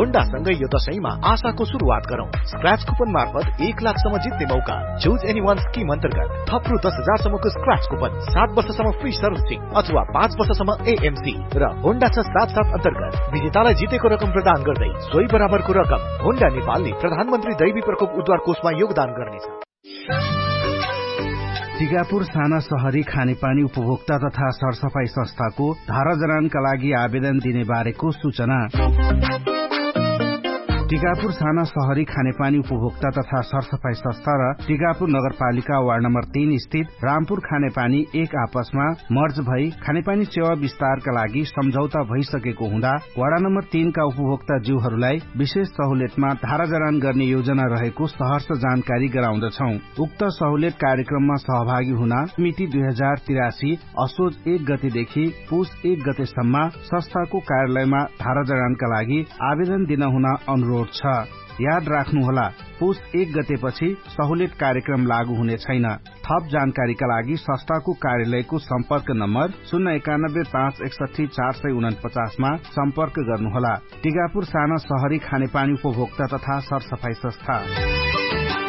होन्डासँगै यो दशैंमा आशाको सुरुवात गरौं। स्क्रैच कुपन मार्फत 1 लाखसम्म जित्ने मौका। चुज एनीवन स्किम अन्तर्गत थप रु 10,000सम्मको स्क्रैच कुपन, 7 वर्षसम्म फ्री सर्भिसिङ अथवा 5 वर्षसम्म AMC र होन्डा छ साथ अन्तर्गत विजेतालाई जितेको रकम प्रदान गर्दै सोही बराबरको रकम होन्डा नेपालले प्रधानमन्त्री दैवी प्रकोप उद्धार कोषमा योगदान गर्नेछ। टिकापुर साना शहरी खानेपानी उपभोक्ता तथा सरसफाई संस्थाको धारा जडानका लागि आवेदन दिने बारेको सूचना। टिकापुर साना शहरी खानेपानी उपभोक्ता तथा सरसफाई संस्था र टिकापुर नगरपालिका वार्ड नम्बर 3 स्थित रामपुर खानेपानी एक आपसमा मर्ज भई खानेपानी सेवा विस्तारका लागि सम्झौता भइसकेको हुँदा वार्ड नम्बर 3 का उपभोक्ता जीवहरूलाई विशेष सहुलियतमा धारा जडान गर्ने योजना रहेको सहर्ष जानकारी गराउँदछौ। उक्त सहुलियत कार्यक्रममा सहभागी हुन मिति 2083 असोज 1 गतेदेखि पुस 1 गतेसम्म संस्थाको कार्यालयमा धारा जडानका लागि आवेदन दिन हुन अनुरोध छ। याद राख्नुहोला, पुस 1 गतेपछि सहुलियत कार्यक्रम लागू हुने छैन। थप जानकारीका लागि संस्थाको कार्यालयको सम्पर्क नम्बर 091561449 मा सम्पर्क गर्नुहोला। टिकापुर साना शहरी खानेपानी उपभोक्ता तथा सरसफाई संस्था।